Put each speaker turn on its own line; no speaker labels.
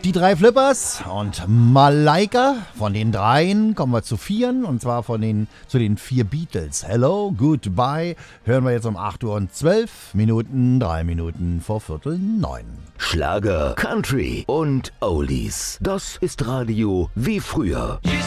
Die drei Flippers und Malaika. Von den dreien kommen wir zu vieren, und zwar zu den vier Beatles. Hello, Goodbye hören wir jetzt um 8 Uhr und 12 Minuten, 3 Minuten vor 8:45.
Schlager, Country und Oldies. Das ist Radio wie früher.